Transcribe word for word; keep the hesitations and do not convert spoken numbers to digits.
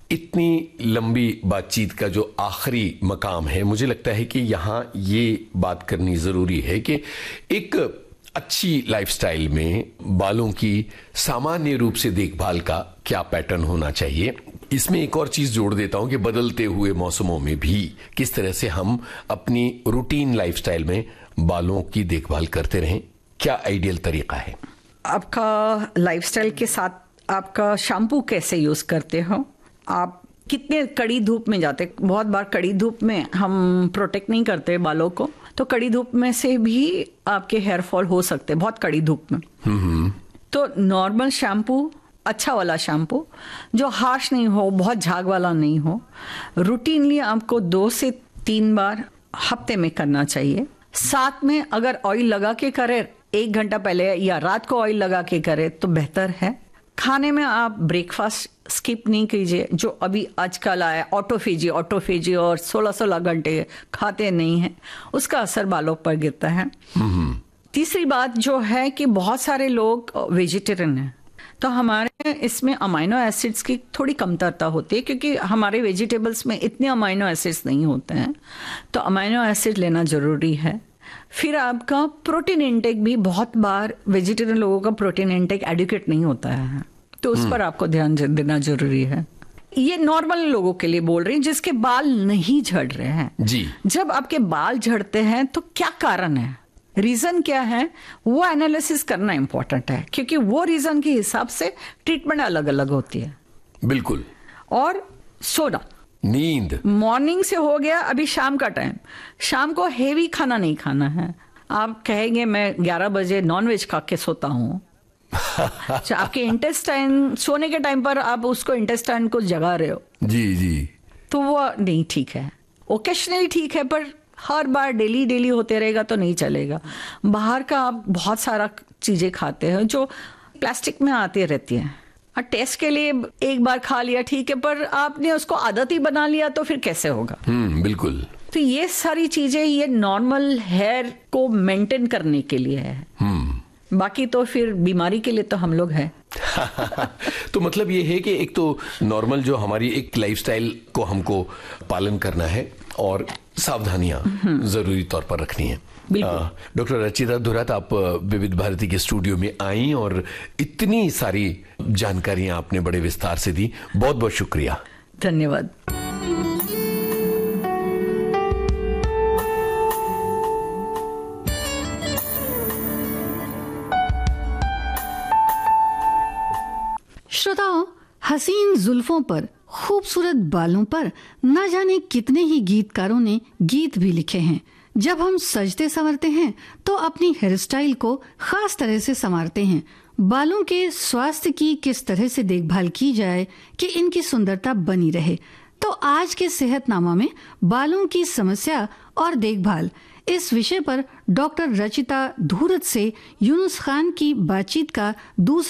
इतनी लंबी बातचीत का जो आखिरी मकाम है, मुझे लगता है कि यहाँ ये बात करनी जरूरी है कि एक अच्छी लाइफस्टाइल में बालों की सामान्य रूप से देखभाल का क्या पैटर्न होना चाहिए। इसमें एक और चीज जोड़ देता हूं कि बदलते हुए मौसमों में भी किस तरह से हम अपनी रूटीन लाइफस्टाइल में बालों की देखभाल करते रहें, क्या आइडियल तरीका है? आपका लाइफस्टाइल के साथ आपका शैम्पू कैसे यूज करते हो, आप कितने कड़ी धूप में जाते। बहुत बार कड़ी धूप में हम प्रोटेक्ट नहीं करते बालों को, तो कड़ी धूप में से भी आपके हेयर फॉल हो सकते हैं, बहुत कड़ी धूप में। तो नॉर्मल शैम्पू, अच्छा वाला शैम्पू जो हार्श नहीं हो, बहुत झाग वाला नहीं हो, रूटीनली आपको दो से तीन बार हफ्ते में करना चाहिए। साथ में अगर ऑयल लगा के करे, एक घंटा पहले या रात को ऑयल लगा के करे तो बेहतर है। खाने में आप ब्रेकफास्ट स्किप नहीं कीजिए, जो अभी आजकल आया ऑटोफेजी ऑटोफेजी और सोलह सोलह घंटे खाते नहीं हैं, उसका असर बालों पर गिरता है। तीसरी बात जो है कि बहुत सारे लोग वेजिटेरियन हैं, तो हमारे इसमें अमाइनो एसिड्स की थोड़ी कमतरता होती है, क्योंकि हमारे वेजिटेबल्स में इतने अमाइनो एसिड्स नहीं होते हैं, तो अमाइनो एसिड लेना जरूरी है। फिर आपका प्रोटीन इंटेक भी, बहुत बार वेजिटेरियन लोगों का प्रोटीन इंटेक एडुकेट नहीं होता है, तो उस पर आपको ध्यान देना जरूरी है। ये नॉर्मल लोगों के लिए बोल रही हूँ जिसके बाल नहीं झड़ रहे हैं जी। जब आपके बाल झड़ते हैं तो क्या कारण है, रीजन क्या है, वो एनालिसिस करना इंपॉर्टेंट है, क्योंकि वो रीजन के हिसाब से ट्रीटमेंट अलग अलग होती है। बिल्कुल। और सोना, नींद, मॉर्निंग से हो गया, अभी शाम का टाइम, शाम को हेवी खाना नहीं खाना है। आप कहेंगे मैं ग्यारह बजे नॉनवेज खा के सोता हूँ, आपके इंटेस्टाइन सोने के टाइम पर आप उसको इंटेस्टाइन को जगा रहे हो, जी जी, तो वो नहीं ठीक है। ओकेशनली ठीक है, पर हर बार डेली डेली होते रहेगा तो नहीं चलेगा। बाहर का आप बहुत सारा चीजें खाते हैं जो प्लास्टिक में आती रहती है, और टेस्ट के लिए एक बार खा लिया ठीक है, पर आपने उसको आदत ही बना लिया तो फिर कैसे होगा। हम्म बिल्कुल। तो ये सारी चीजें ये नॉर्मल हेयर को मेंटेन करने के लिए है, बाकी तो फिर बीमारी के लिए तो हम लोग हैं। तो मतलब ये है कि एक तो नॉर्मल जो हमारी एक लाइफस्टाइल को हमको पालन करना है और सावधानियां जरूरी तौर पर रखनी है। डॉक्टर रचिता धुरात, आप विविध भारती के स्टूडियो में आई और इतनी सारी जानकारियां आपने बड़े विस्तार से दी, बहुत बहुत शुक्रिया। धन्यवाद। श्रोताओं, हसीन जुल्फों पर, खूबसूरत बालों पर न जाने कितने ही गीतकारों ने गीत भी लिखे हैं। जब हम सजते संवरते हैं तो अपनी हेयर स्टाइल को खास तरह से संवारते हैं। बालों के स्वास्थ्य की किस तरह से देखभाल की जाए कि इनकी सुंदरता बनी रहे, तो आज के सेहतनामा में बालों की समस्या और देखभाल, इस विषय पर डॉक्टर रचिता धुरत से यूनुस खान की बातचीत का दूसरा